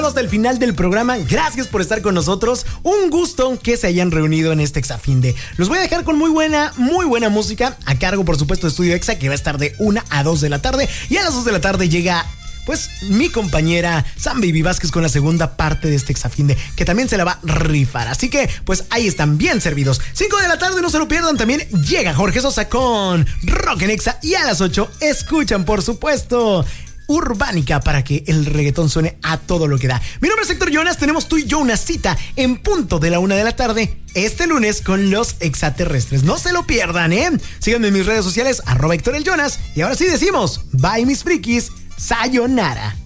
Hasta el final del programa, gracias por estar con nosotros. Un gusto que se hayan reunido en este Exafinde. Los voy a dejar con muy buena música, a cargo por supuesto de Estudio Exa, que va a estar de 1 a 2 de la tarde. Y a las 2 de la tarde llega pues mi compañera Sam Baby Vázquez con la segunda parte de este Exafinde, que también se la va a rifar. Así que pues ahí están bien servidos. 5 de la tarde, no se lo pierdan. También llega Jorge Sosa con Rock en Exa. Y a las 8 escuchan por supuesto Urbánica, para que el reggaetón suene a todo lo que da. Mi nombre es Héctor Jonas. Tenemos tú y yo una cita en punto de la 1 de la tarde este lunes con los extraterrestres. No se lo pierdan, Síganme en mis redes sociales @Héctor el Jonas. Y ahora sí decimos bye mis frikis, sayonara.